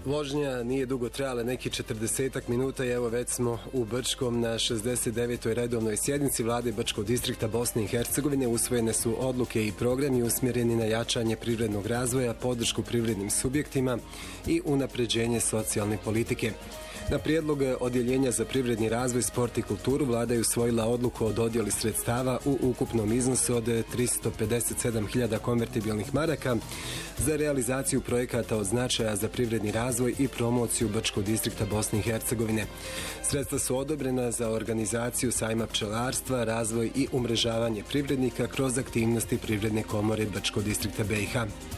Vožnja nije dugo trajala, neki 40 minuta i evo već smo u Brčkom na 69. redovnoj sjednici Vlade Brčkog distrikta Bosne i Hercegovine. Usvojene su odluke i programi usmjereni na jačanje privrednog razvoja, podršku privrednim subjektima i unapređenje socijalne politike. Na prijedlog Odjeljenja za privredni razvoj, sport i kulturu Vlada je usvojila odluku o dodjeli sredstava u ukupnom iznosu od 357.000 konvertibilnih maraka za realizaciju projekata od značaja za privredni razvoj i promociju Brčkog distrikta Bosne i Hercegovine. Sredstva su odobrena za organizaciju sajma pčelarstva, razvoj i umrežavanje privrednika kroz aktivnosti Privredne komore Brčkog distrikta BiH.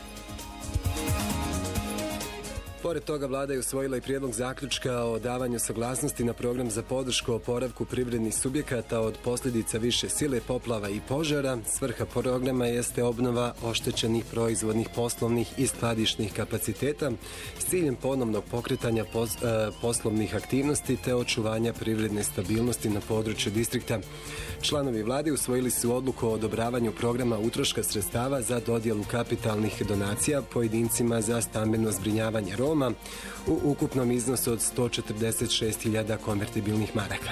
Pored toga, Vlada je usvojila i prijedlog zaključka o davanju saglasnosti na program za podršku oporavku privrednih subjekata od posljedica više sile, poplava i požara. Svrha programa jeste obnova oštećenih proizvodnih, poslovnih i skladišnih kapaciteta s ciljem ponovnog pokretanja poslovnih aktivnosti te očuvanja privredne stabilnosti na području distrikta. Članovi Vlade usvojili su odluku o odobravanju programa utroška sredstava za dodjelu kapitalnih donacija pojedincima za stambeno zbrinjavanje Roma u ukupnom iznosu od 146.000 konvertibilnih maraka.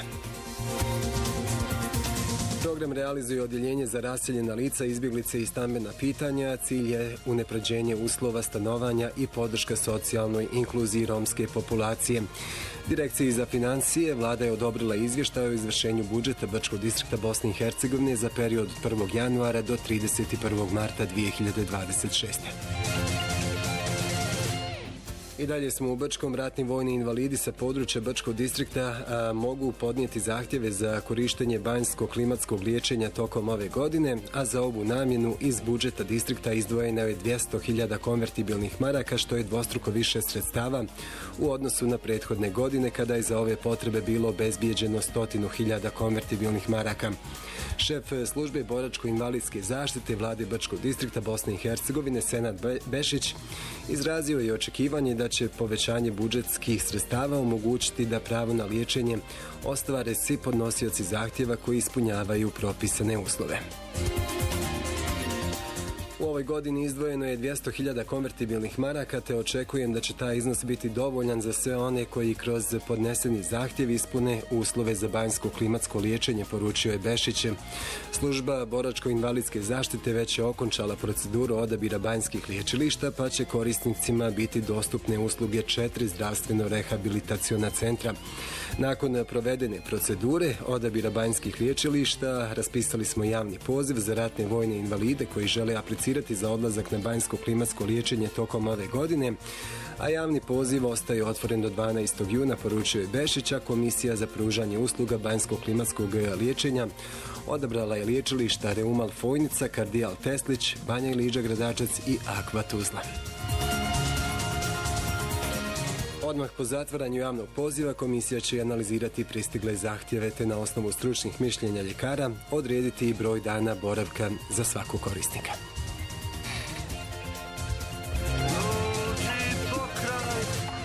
Program realizuje Odjeljenje za raseljena lica, izbjeglice i stambena pitanja. Cilj je unapređenje uslova stanovanja i podrška socijalnoj inkluziji romske populacije. Direkciji za financije Vlada je odobrila izvještaj o izvršenju budžeta Brčkog distrikta Bosne i Hercegovine za period od 1. januara do 31. marta 2026. I dalje smo u Brčkom. Ratni vojni invalidi sa područja Brčkog distrikta mogu podnijeti zahtjeve za korištenje banjsko-klimatskog liječenja tokom ove godine, a za ovu namjenu iz budžeta distrikta izdvojeno je 200.000 konvertibilnih maraka, što je dvostruko više sredstava u odnosu na prethodne godine, kada je za ove potrebe bilo obezbijeđeno 100.000 konvertibilnih maraka. Šef službe boračko-invalidske zaštite Vlade Brčkog distrikta Bosne i Hercegovine Senad Bešić izrazio je očekivanje da će povećanje budžetskih sredstava omogućiti da pravo na liječenje ostvare svi podnosioci zahtjeva koji ispunjavaju propisane uslove. U ovoj godini izdvojeno je 200.000 konvertibilnih maraka, te očekujem da će taj iznos biti dovoljan za sve one koji kroz podneseni zahtjev ispune uslove za banjsko-klimatsko liječenje, poručio je Bešić. Služba boračko-invalidske zaštite već je okončala proceduru odabira banjskih liječilišta, pa će korisnicima biti dostupne usluge 4 zdravstveno-rehabilitaciona centra. Nakon provedene procedure odabira banjskih liječilišta, raspisali smo javni poziv za ratne vojne invalide koji žele aplicirati za odlazak na banjsko-klimatsko liječenje tokom ove godine, a javni poziv ostaje otvoren do 12. juna, poručuje Bešića. Komisija za pružanje usluga banjsko-klimatskog liječenja odabrala je liječilišta Reumal Fojnica, Kardijal Teslić, Banja Iliđa Gradačac i Akva Tuzla. Odmah po zatvaranju javnog poziva komisija će analizirati pristigle zahtjeve te na osnovu stručnih mišljenja ljekara odrediti i broj dana boravka za svakog korisnika.